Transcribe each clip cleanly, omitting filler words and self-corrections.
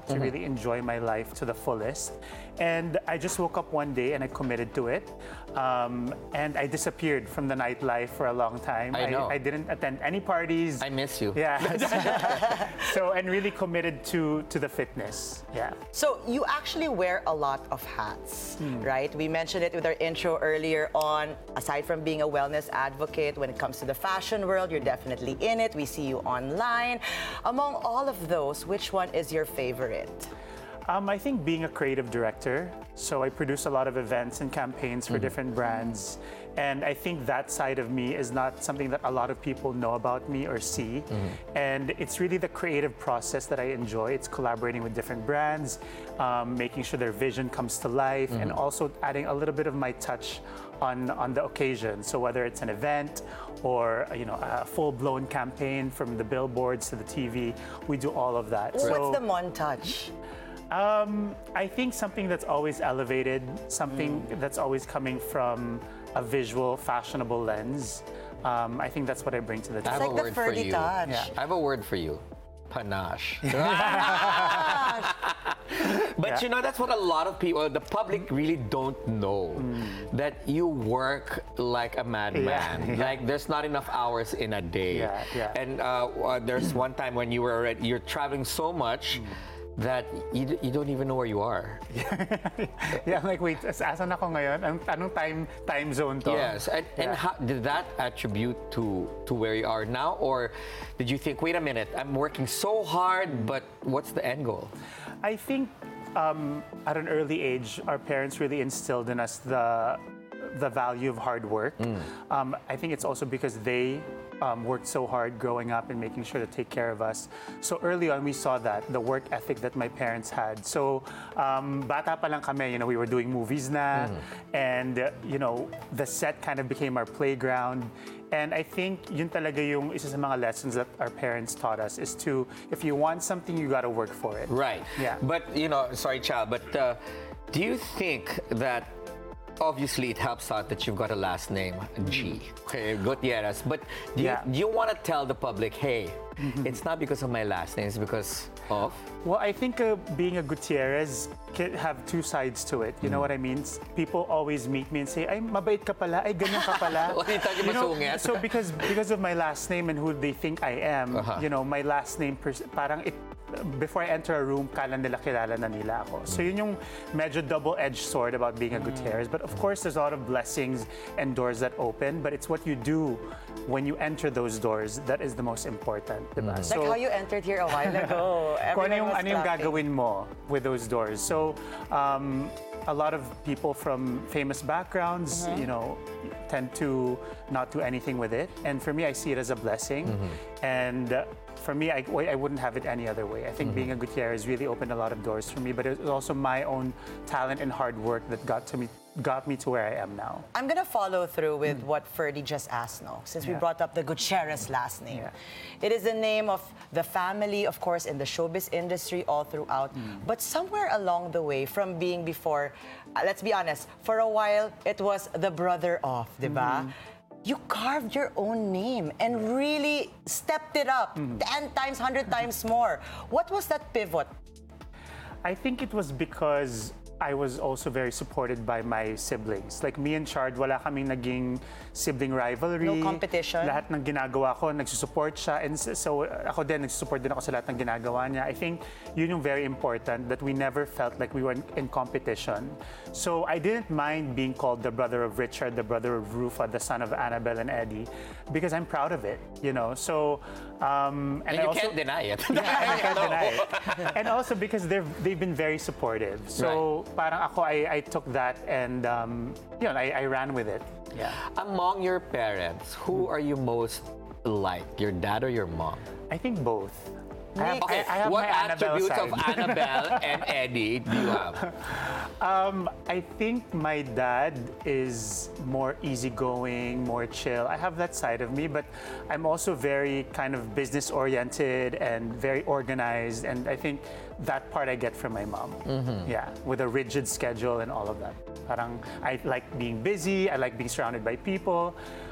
to really enjoy my life to the fullest. And I just woke up one day and I committed to it. And I disappeared from the nightlife for a long time. I know. I didn't attend any parties. I miss you. Yeah. So, and really committed to the fitness. Yeah. So you actually wear a lot of hats, right? We mentioned it with our intro earlier on. Aside from being a wellness advocate, when it comes to the fashion world, you're definitely in it. We see you online. Among all of those, which one is your favorite? I think being a creative director, so I produce a lot of events and campaigns for different brands. And I think that side of me is not something that a lot of people know about me or see. And it's really the creative process that I enjoy. It's collaborating with different brands, making sure their vision comes to life, and also adding a little bit of my touch on the occasion. So whether it's an event or a full-blown campaign from the billboards to the TV, we do all of that. What's the Mon touch? I think something that's always elevated, something that's always coming from a visual, fashionable lens. I think that's what I bring to the I table. have a Like the word for Ferdy you. touch. Yeah. I have a word for you. Panache. But Yeah. that's what a lot of people, the public really don't know. That you work like a madman. Yeah. Like there's not enough hours in a day. Yeah. And there's one time when you're traveling so much that you don't even know where you are. Yeah, I'm like, wait, asan ako ngayon? Anong time zone to? Yes, and how, did that attribute to where you are now, or did you think, wait a minute, I'm working so hard, but what's the end goal? I think at an early age, our parents really instilled in us the value of hard work. I think it's also because they worked so hard growing up and making sure to take care of us. So early on, we saw that, the work ethic that my parents had. So bata pa lang kami, we were doing movies na, and the set kind of became our playground. And I think yun talaga yung isa sa mga lessons that our parents taught us is to, if you want something, you gotta work for it. Right. Yeah. But, sorry, Chal, but do you think that obviously it helps out that you've got a last name, G, okay, Gutierrez, but do you want to tell the public, hey, it's not because of my last name, it's because of? Well, I think being a Gutierrez can have two sides to it. You know what I mean? People always meet me and say, ay, mabait ka pala, ay, ganyan ka pala. So because of my last name and who they think I am, my last name, parang it, before I enter a room, kala nila kilala na nila ako. So yun yung medyo double-edged sword about being a Gutierrez. But of course, there's a lot of blessings and doors that open, but it's what you do when you enter those doors that is the most important, diba? Like how you entered here a while ago. Kung Everyone was ano yung clapping. gagawin mo with those doors. So, a lot of people from famous backgrounds, tend to not do anything with it. And for me, I see it as a blessing. And for me, I wouldn't have it any other way. I think being a Gutierrez really opened a lot of doors for me, but it was also my own talent and hard work that got me to where I am now. I'm gonna follow through with what Ferdy just asked now, since we brought up the Gutierrez last name. Yeah. It is the name of the family, of course, in the showbiz industry all throughout. But somewhere along the way, from being before, let's be honest, for a while, it was the brother of, diba? You carved your own name and really stepped it up 10 times, 100 times more. What was that pivot? I think it was because I was also very supported by my siblings. Like me and Chard, wala kaming naging sibling rivalry. No competition? Lahat ng ginagawa ko, nagsusupport siya. And so ako din, nagsusupport din ako sa lahat ng ginagawa niya. I think yun yung very important, that we never felt like we were in competition. So I didn't mind being called the brother of Richard, the brother of Rufa, the son of Annabelle and Eddie, because I'm proud of it, So, And you can't deny it. Yeah, I can't deny it. And also because they've been very supportive. So parang ako, I took that and I ran with it. Yeah. Among your parents, who are you most like, your dad or your mom? I think both. Okay, I have what my Annabelle attributes of side. Annabelle and Eddie do you have? I think my dad is more easygoing, more chill. I have that side of me, but I'm also very kind of business-oriented and very organized, and I think that part I get from my mom. Yeah, with a rigid schedule and all of that. Parang I like being busy, I like being surrounded by people.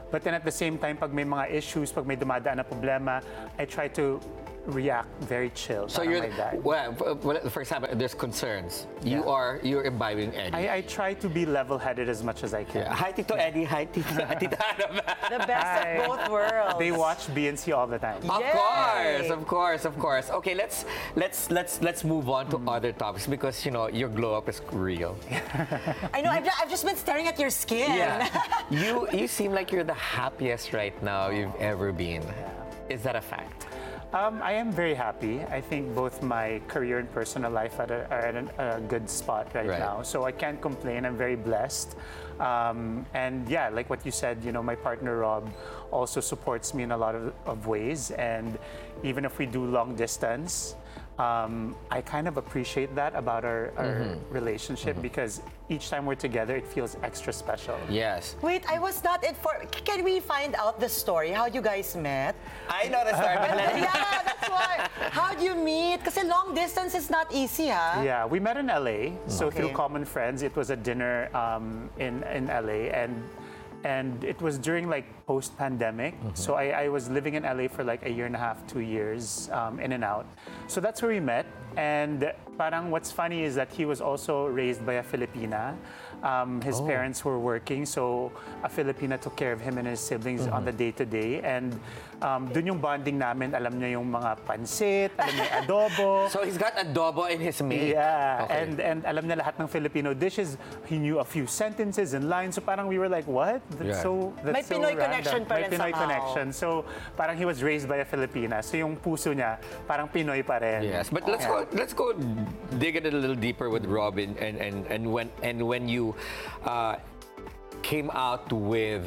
But then at the same time, pag may mga issues, pag may dumadaan na problema, I try to react very chill. So parang my dad. well, for example, there's concerns. Yeah. You're imbibing Eddie. I try to be level-headed as much as I can. Yeah. Hi, Tito Eddie. Hi, Tito Annabelle. The best Hi. of both worlds. They watch BNC all the time. Yay! Of course. Okay, let's move on to other topics because your glow up is real. I know. I've just been staring at your skin. You seem like you're the happiest right now you've ever been. Is that a fact? I am very happy. I think both my career and personal life are at a good spot right now. So I can't complain. I'm very blessed. And yeah, like what you said, my partner Rob also supports me in a lot of ways. And even if we do long distance, I kind of appreciate that about our relationship because each time we're together, it feels extra special. Yes. Wait, I was not informed. Can we find out the story? How you guys met? I know the story, but Yeah, that's why. How'd you meet? Because long distance is not easy, huh? Yeah, we met in LA. So through common friends, it was a dinner in LA, and it was during like post-pandemic. So I was living in LA for like a year and a half, 2 years, in and out. So that's where we met. And parang what's funny is that he was also raised by a Filipina. His parents were working, so a Filipina took care of him and his siblings on the day-to-day. And dun yung bonding namin, alam niya yung mga pansit, alam niya yung adobo. So he's got adobo in his meal. Yeah, Okay. and alam niya lahat ng Filipino dishes. He knew a few sentences and lines. So parang we were like, what? That's May so Pinoy random. connection pa May rin Pinoy somehow. connection. So parang he was raised by a Filipina. So yung puso niya, parang Pinoy pa rin. Yes, but let's go dig it a little deeper with Robin and when you came out with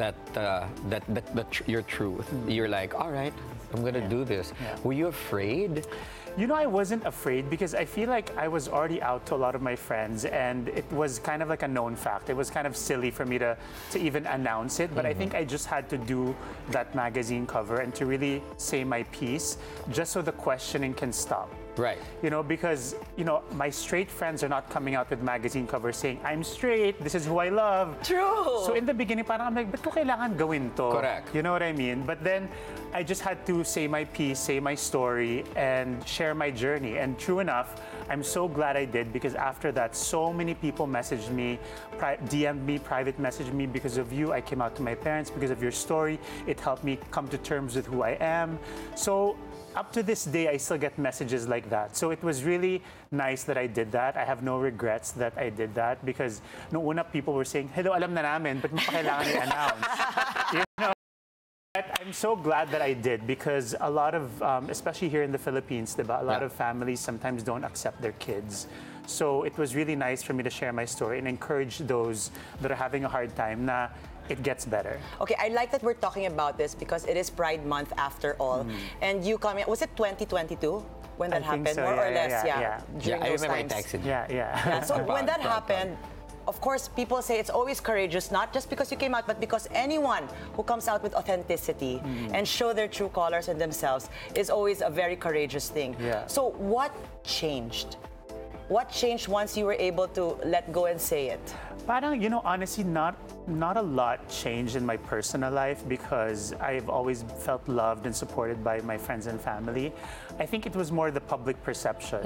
your truth. You're like, all right, I'm gonna do this. Yeah. Were you afraid? I wasn't afraid because I feel like I was already out to a lot of my friends and it was kind of like a known fact. It was kind of silly for me to even announce it, but I think I just had to do that magazine cover and to really say my piece just so the questioning can stop. Right. Because, my straight friends are not coming out with magazine covers saying, I'm straight, this is who I love. True. So in the beginning, parang I'm like, ba't ko kailangan gawin to? Correct. You know what I mean? But then, I just had to say my piece, say my story, and share my journey. And true enough, I'm so glad I did because after that, so many people messaged me, DM'd me, private messaged me because of you. I came out to my parents because of your story. It helped me come to terms with who I am. So up to this day, I still get messages like that. So it was really nice that I did that. I have no regrets that I did that because noong una people were saying, hello, alam na namin, but mo pa kailangan i-announce? But I'm so glad that I did because a lot of, especially here in the Philippines, diba, a lot of families sometimes don't accept their kids. So it was really nice for me to share my story and encourage those that are having a hard time na it gets better. Okay, I like that we're talking about this because it is Pride Month after all. And you coming, was it 2022 when that I think happened? so, More or yeah, less, yeah. during I those remember I times. texted. Yeah. Yeah, so when that Proud. happened, of course, people say it's always courageous, not just because you came out, but because anyone who comes out with authenticity and show their true colors and themselves is always a very courageous thing. Yeah. So what changed? What changed once you were able to let go and say it? Parang, honestly, not a lot changed in my personal life because I've always felt loved and supported by my friends and family. I think it was more the public perception.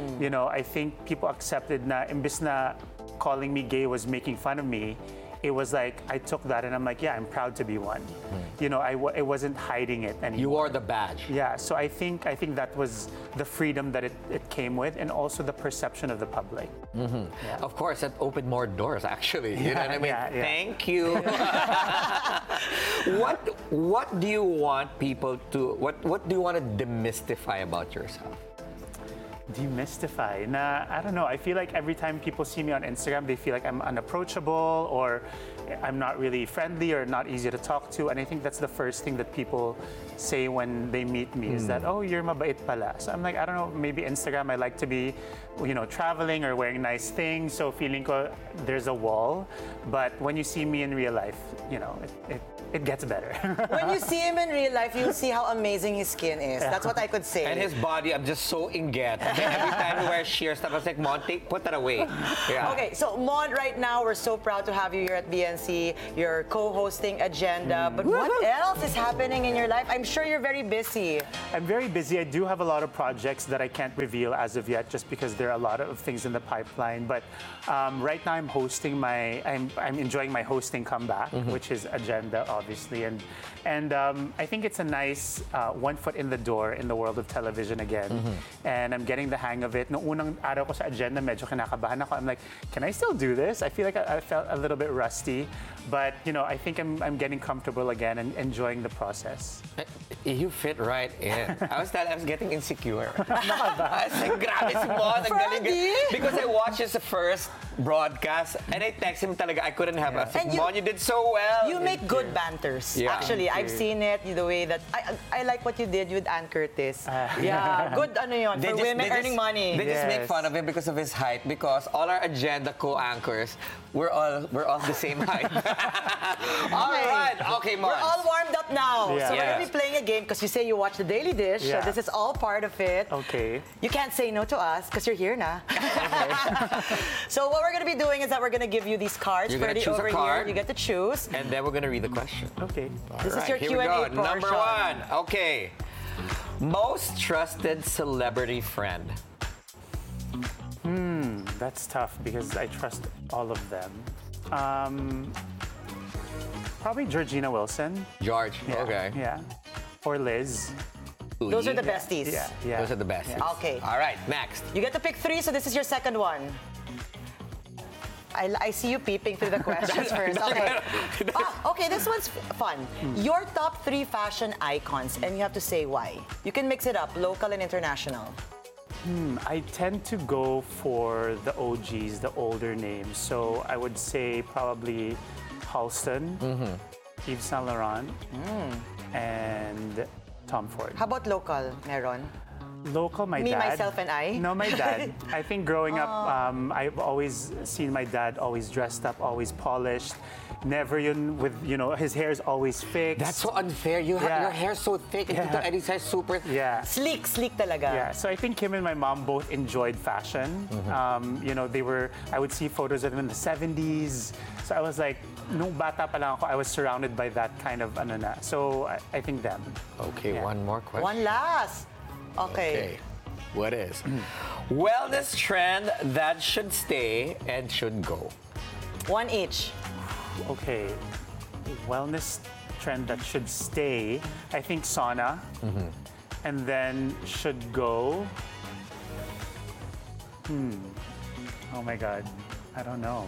I think people accepted na imbis na calling me gay was making fun of me. It was like I took that and I'm like, yeah, I'm proud to be one. I wasn't hiding it anymore. You wore the badge. Yeah, so I think that was the freedom that it came with, and also the perception of the public. Yeah. Of course, that opened more doors. Actually, you know what I mean. Yeah. Thank you. What do you want people to? What do you want to demystify about yourself? Demystify. I don't know. I feel like every time people see me on Instagram, they feel like I'm unapproachable or I'm not really friendly or not easy to talk to. And I think that's the first thing that people say when they meet me is that, oh, you're mabait pala. So I'm like, I don't know, maybe Instagram, I like to be, traveling or wearing nice things. So feeling ko there's a wall. But when you see me in real life, it gets better. When you see him in real life, you'll see how amazing his skin is. That's what I could say. And his body, I'm just so inget. Every time he wears sheer stuff, I was like, Mon, put that away. Yeah. Okay, so Mon, right now we're so proud to have you here at BNC. You're co-hosting Agenda. But what else is happening in your life? I'm sure you're very busy. I'm very busy. I do have a lot of projects that I can't reveal as of yet, just because there are a lot of things in the pipeline. But right now, I'm enjoying my hosting comeback, which is Agenda, obviously, and I think it's a nice one foot in the door in the world of television again. And I'm getting the hang of it. Noong unang araw ko sa Agenda, medyo kinakabahan ako. I'm like, can I still do this? I feel like I felt a little bit rusty, but I think I'm getting comfortable again and enjoying the process. You fit right in. I was getting insecure. I was like, grabe si Mon. Ang galing. Because I watched his first broadcast and I text him talaga. I couldn't have. I was like, Mon, you did so well. You make good banters. Yeah. Actually, I've seen it the way that I like what you did with Ann Curtis. Yeah, good ano yun, for women earning money. They just make fun of him because of his height, because all our Agenda co-anchors, we're all the same height. All right. Okay, Mon. We're all warmed up now. Yeah. So we're going to be playing a game because you say you watch The Daily Dish. Yeah. So this is all part of it. Okay. You can't say no to us because you're here now. So what we're going to be doing is that we're going to give you these cards. You're gonna Freddie, choose a over card. here. You get to choose. And then we're going to read the question. Okay. This is your Here we Q&A go. portion. Number one. Okay. Most trusted celebrity friend. That's tough because I trust all of them. Probably Georgina Wilson. George. Yeah, Okay. Yeah. Or Liz. Those are the besties. Yeah. Those are the best. Okay. All right. Next. You get to pick 3, so this is your second one. I see you peeping through the questions first. Okay. Okay, this one's fun. Your top 3 fashion icons, and you have to say why. You can mix it up, local and international. I tend to go for the OGs, the older names. So I would say probably Halston, Yves Saint Laurent, and Tom Ford. How about local, Meron? Local, my Me, dad. myself, and I? No, my dad. I think growing up, I've always seen my dad always dressed up, always polished. Never with, his hair is always fixed. That's so unfair. Your hair's so thick, and Tito Eddie's hair super. Yeah. Sleek talaga. Yeah, so I think him and my mom both enjoyed fashion. I would see photos of them in the 70s. So I was like, nung bata pa lang ako, I was surrounded by that kind of na. So I think them. Okay, one more question. One last. Okay. What is wellness trend that should stay and should go? One each. Okay, wellness trend that should stay, I think sauna, and then should go. Oh my God, I don't know.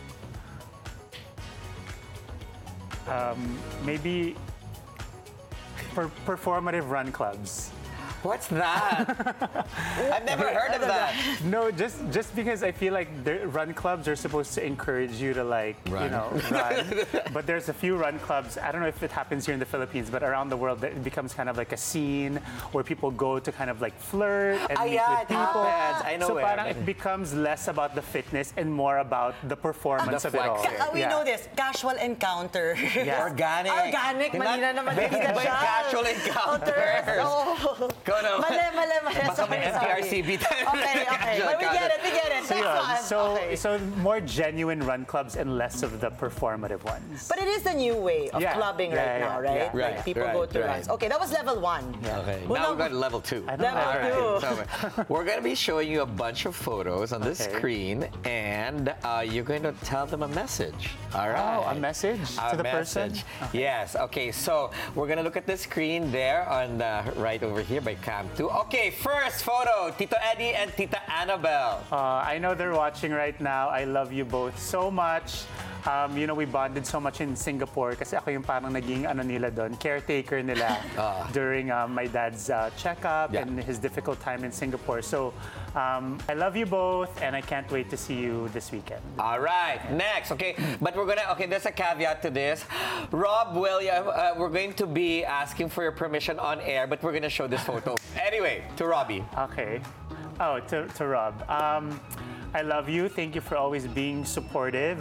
Maybe performative run clubs. What's that? I've never heard of that. No, just because I feel like run clubs are supposed to encourage you to Run. run. But there's a few run clubs. I don't know if it happens here in the Philippines, but around the world, it becomes kind of like a scene where people go to kind of like flirt and meet with people. I know So where. parang it becomes less about the fitness and more about the performance The of it all. flex. We know this. Casual encounter. Yeah. Organic. Organic. Mali na naman. Baby, Hindi na ba yung siya. casual encounters? Oh. Go no. Mali. Baka may NPRCB tayo. Okay. But we get it. So, Next yun. one. So, Okay. so more genuine run clubs and less of the performative ones. But it is the new way of Yeah. clubbing right Yeah, now, yeah, right? yeah. Like people go to runs. Okay, that was level 1. Okay, Well, now we're going to level 2. I don't know. Level 2. So we're going to be showing you a bunch of photos on the Okay. screen, and you're going to tell them a message. All right. Oh, a message A to the person? message. Yes. Okay. So we're going to look at the screen there on the right over here by Cam 2. Okay. First photo, Tito Eddie and Tita Annabelle. I know they're watching right now. I love you both so much. We bonded so much in Singapore kasi ako yung parang naging nila doon, caretaker nila during my dad's checkup and his difficult time in Singapore. So I love you both and I can't wait to see you this weekend. All right, next, okay. But there's a caveat to this. Rob William, we're going to be asking for your permission on air, but we're going to show this photo. Anyway, to Robbie. Okay. Oh, to Rob. I love you. Thank you for always being supportive.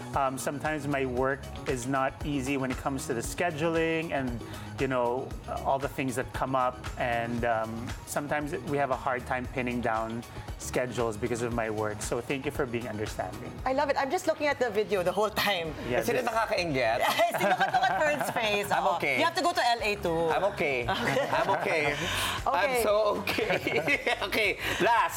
Sometimes my work is not easy when it comes to the scheduling and, all the things that come up. And sometimes we have a hard time pinning down schedules because of my work. So thank you for being understanding. I love it. I'm just looking at the video the whole time. Yeah, Sino nakakainggit? Sino ka to at Fern's face? I'm Oo. okay. You have to go to LA too. I'm okay. I'm okay. I'm Okay. so okay. Okay, last.